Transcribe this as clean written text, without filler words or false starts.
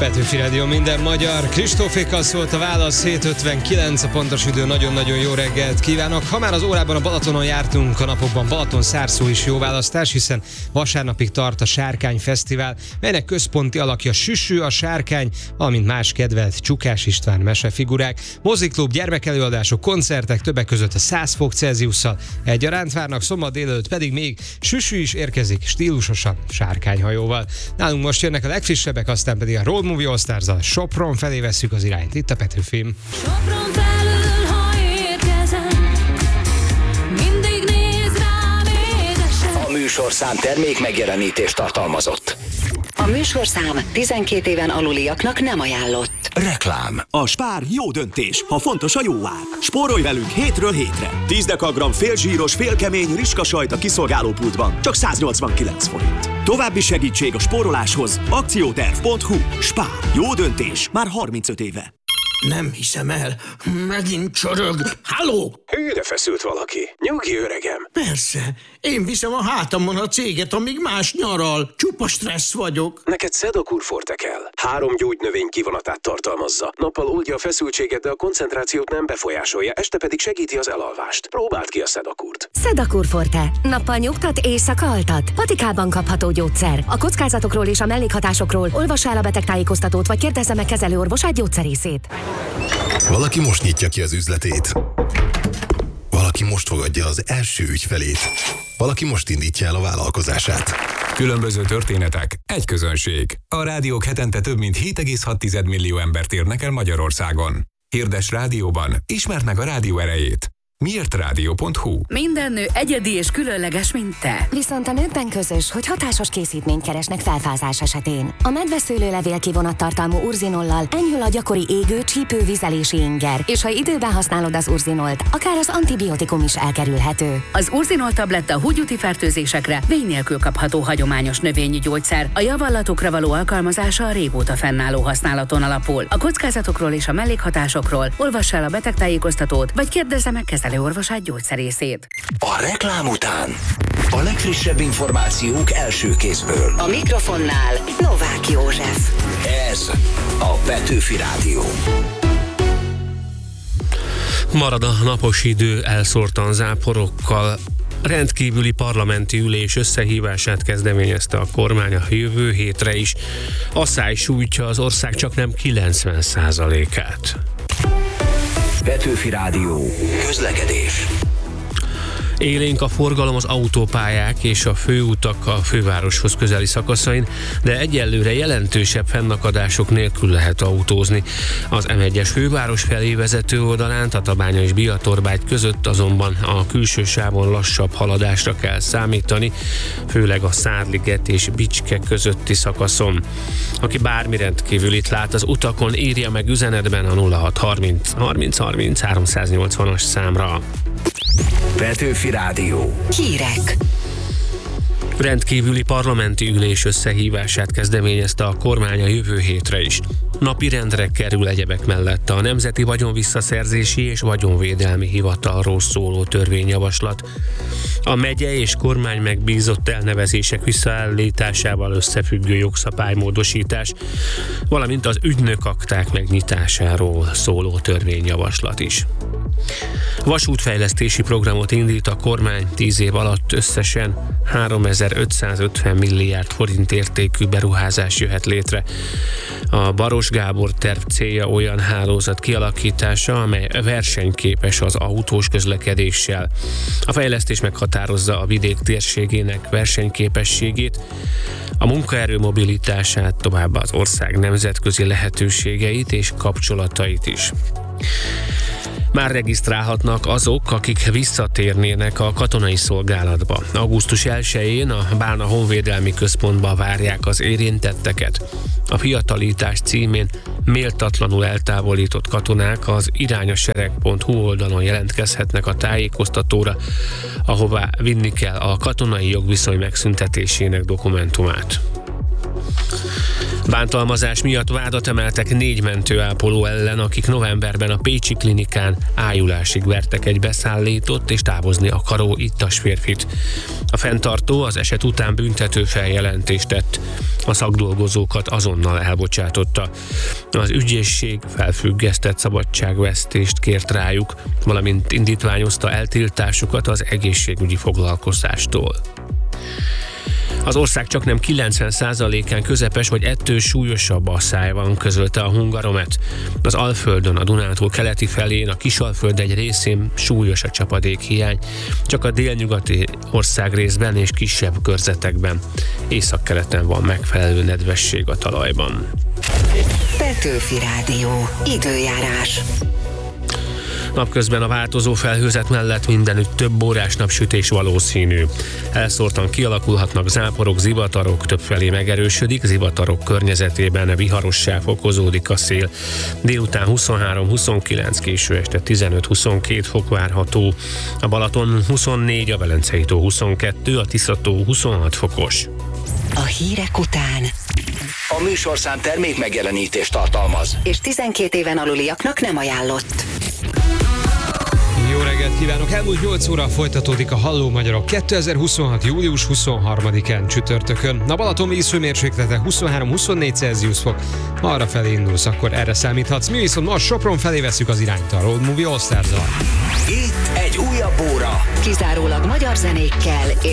Petőfi Rádió, minden magyar. Kristófékkal szólt a válasz, 7:59, a pontos idő, nagyon-nagyon jó reggelt kívánok. Ha már az órában a Balatonon jártunk a napokban, Balaton-Szárszó is jó választás, hiszen vasárnapig tart a Sárkány Fesztivál, melynek központi alakja Süsű, a sárkány, valamint más kedvelt Csukás István mesefigurák. Mozikklub, gyermekelőadások, koncertek, többek között a 100 fok Celsiusszal egyaránt várnak, szombat délelőtt pedig még Süsű is érkezik stílusosan sárkányhajóval. Nálunk most jönnek a legfrissebbek, aztán pedig a Road Movie All Stars-zal Sopron felé vesszük az irányt. Itt a Petőfim. Sopron felül, ha érkezem, mindig néz rám édesen. A műsorszám termék megjelenítést tartalmazott. A műsorszám 12 éven aluliaknak nem ajánlott. Reklám. A Spár jó döntés, ha fontos a jó ár. Spórolj velünk hétről hétre. 10 dekagram félzsíros, félkemény rizskasajt a kiszolgálópultban. Csak 189 forint. További segítség a spóroláshoz. Akcióterv.hu. Spár. Jó döntés. Már 35 éve. Nem hiszem el. Megint csorog. Halló? Hűre feszült valaki. Nyugi, öregem. Persze. Én viszem a hátamon a céget, amíg más nyaral. Csupa stressz vagyok. Neked Sedakur Forte kell. 3 gyógynövény kivonatát tartalmazza. Nappal oldja a feszültséget, de a koncentrációt nem befolyásolja, este pedig segíti az elalvást. Próbáld ki a Sedakurt. Sedakur Forte. Nappal nyugtat, éjszaka altat. Patikában kapható gyógyszer. A kockázatokról és a mellékhatásokról olvassa el a betegtájékoztatót, vagy kérdezze meg kezelőorvosát, gyógyszerészét. Valaki most nyitja ki az üzletét. Valaki most fogadja az első ügyfelét. Valaki most indítja el a vállalkozását. Különböző történetek, egy közönség. A rádiók hetente több mint 7,6 millió embert érnek el Magyarországon. Hirdess rádióban, ismerd meg a rádió erejét. Miért rádió.hu? Minden nő egyedi és különleges, mint te. Viszont a nőkben közös, hogy hatásos készítményt keresnek felfázás esetén. A medveszőlőlevél kivonattartalmú urzinollal enyhül a gyakori égő, csípő, vizelési inger, és ha időben használod az urzinolt, akár az antibiotikum is elkerülhető. Az urzinol tabletta húgyúti fertőzésekre vény nélkül kapható hagyományos növényi gyógyszer. A javallatokra való alkalmazása a régóta fennálló használaton alapul. A kockázatokról és a mellékhatásokról olvass el a betegtájékoztatót, vagy kérdezze meg kezelőorvosát, gyógyszerészét. A reklám után a legfrissebb információk első kézből. A mikrofonnál Novák József. Ez a Petőfi Rádió. Marad a napos idő elszórtan záporokkal. Rendkívüli parlamenti ülés összehívását kezdeményezte a kormány a jövő hétre is. Asszály sújtja az ország csaknem 90%-át. Petőfi Rádió. Közlekedés. Élénk a forgalom az autópályák és a főutak a fővároshoz közeli szakaszain, de egyelőre jelentősebb fennakadások nélkül lehet autózni. Az M1-es főváros felé vezető oldalán, Tatabánya és Biatorbágy között azonban a külső sávon lassabb haladásra kell számítani, főleg a Szárliget és Bicske közötti szakaszon. Aki bármi rendkívülit lát az utakon, írja meg üzenetben a 0630 30 30 380-as számra. Petőfi Rádió. Hírek. Rendkívüli parlamenti ülés összehívását kezdeményezte a kormány a jövő hétre is. Napirendre kerül egyebek mellett a Nemzeti Vagyonvisszaszerzési és Vagyonvédelmi Hivatalról szóló törvényjavaslat. A megye és kormány megbízott elnevezések visszaállításával összefüggő jogszabálymódosítás, valamint az ügynökakták megnyitásáról szóló törvényjavaslat is. Vasútfejlesztési programot indít a kormány, 10 év alatt összesen 3550 milliárd forint értékű beruházás jöhet létre. A Baros Gábor terv célja olyan hálózat kialakítása, amely versenyképes az autós közlekedéssel. A fejlesztés meghatározza a vidék térségének versenyképességét, a munkaerő mobilitását, továbbá az ország nemzetközi lehetőségeit és kapcsolatait is. Már regisztrálhatnak azok, akik visszatérnének a katonai szolgálatba. Augusztus 1-én a Bálna Honvédelmi Központba várják az érintetteket. A fiatalítás címén méltatlanul eltávolított katonák az irányasereg.hu oldalon jelentkezhetnek a tájékoztatóra, ahová vinni kell a katonai jogviszony megszüntetésének dokumentumát. Bántalmazás miatt vádat emeltek 4 mentőápoló ellen, akik novemberben a pécsi klinikán ájulásig vertek egy beszállított és távozni akaró ittas férfit. A fenntartó az eset után büntető feljelentést tett. A szakdolgozókat azonnal elbocsátotta. Az ügyészség felfüggesztett szabadságvesztést kért rájuk, valamint indítványozta eltiltásukat az egészségügyi foglalkozástól. Az ország csaknem 90%-án közepes vagy ettől súlyosabb asszály van, közölte a Hungaromet. Az Alföldön, a Dunától keleti felén, a Kisalföld egy részén súlyos a csapadékhiány, csak a délnyugati országrészben és kisebb körzetekben. Északkeleten van megfelelő nedvesség a talajban. Petőfi Rádió. Időjárás. Napközben a változó felhőzet mellett mindenütt több órás napsütés valószínű. Elszórtan kialakulhatnak záporok, zivatarok, többfelé megerősödik, zivatarok környezetében viharossá fokozódik a szél. Délután 23-29, késő este 15-22 fok várható. A Balaton 24, a Velencei tó 22, a Tisza-tó 26 fokos. A hírek után A műsorszám termék megjelenítést tartalmaz. és 12 éven aluliaknak nem ajánlott. Jó reggelt kívánok! Elmúlt 8 óra folytatódik a Halló Magyarok 2026. július 23-án csütörtökön. A Balaton vízhőmérséklete 23-24 Celsius fok. Ha arra felé indulsz, akkor erre számíthatsz. Mi viszont most Sopron felé veszük az irányt a Road Movie All Stars-zal. Itt egy újabb óra. Kizárólag magyar zenékkel